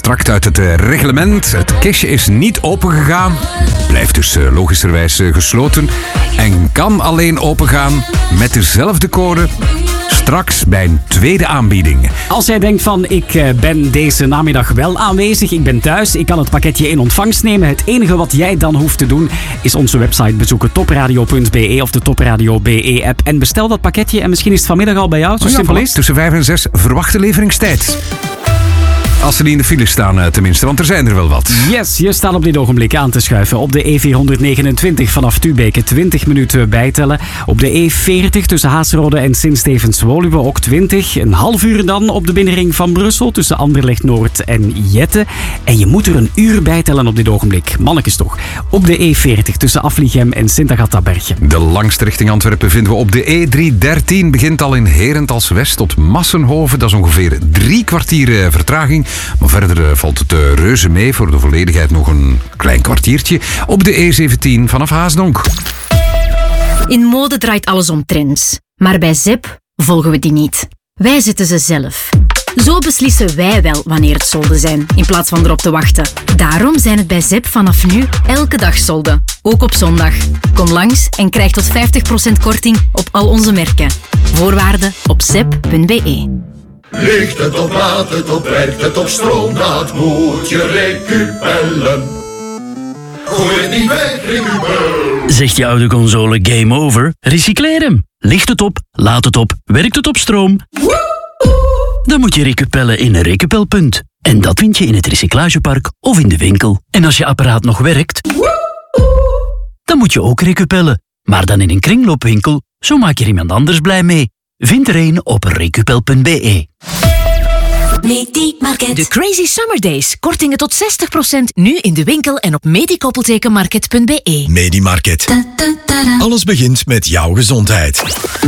vertrakt uit het reglement. Het kistje is niet opengegaan. Blijft dus logischerwijs gesloten. En kan alleen opengaan met dezelfde code straks bij een tweede aanbieding. Als jij denkt van, ik ben deze namiddag wel aanwezig, ik ben thuis, ik kan het pakketje in ontvangst nemen. Het enige wat jij dan hoeft te doen, is onze website bezoeken, topradio.be of de Topradio BE-app. En bestel dat pakketje en misschien is het vanmiddag al bij jou, zo simpel is. Tussen 5 en 6 verwachte leveringstijd. Als ze niet in de file staan tenminste, want er zijn er wel wat. Yes, je staat op dit ogenblik aan te schuiven. Op de E429 vanaf Tubeke 20 minuten bijtellen. Op de E40 tussen Haasrode en Sint-Stevens-Woluwe ook 20. Een half uur dan op de binnenring van Brussel tussen Anderlecht Noord en Jette. En je moet er een uur bijtellen op dit ogenblik. Mannekes toch. Op de E40 tussen Afligem en Sint-Agatha-Bergen. De langste richting Antwerpen vinden we op de E313. Begint al in Herentals West tot Massenhoven. Dat is ongeveer 3 kwartier vertraging. Maar verder valt het reuze mee. Voor de volledigheid nog een klein kwartiertje. Op de E17 vanaf Haasdonk. In mode draait alles om trends. Maar bij ZEP volgen we die niet. Wij zetten ze zelf. Zo beslissen wij wel wanneer het solden zijn, in plaats van erop te wachten. Daarom zijn het bij ZEP vanaf nu elke dag solden. Ook op zondag. Kom langs en krijg tot 50% korting op al onze merken. Voorwaarden op zep.be. Ligt het op, laat het op, werkt het op stroom, dat moet je recupellen. Gooi het niet weg, recupel. Zegt je oude console game over? Recycleer hem. Ligt het op, laat het op, werkt het op stroom? Dan moet je recupellen in een recupelpunt. En dat vind je in het recyclagepark of in de winkel. En als je apparaat nog werkt, dan moet je ook recupellen. Maar dan in een kringloopwinkel, zo maak je er iemand anders blij mee. Vind er een op recupel.be. Medimarket. De Crazy Summer Days. Kortingen tot 60% nu in de winkel en op medikoppeltekenmarket.be. Medimarket. Alles begint met jouw gezondheid.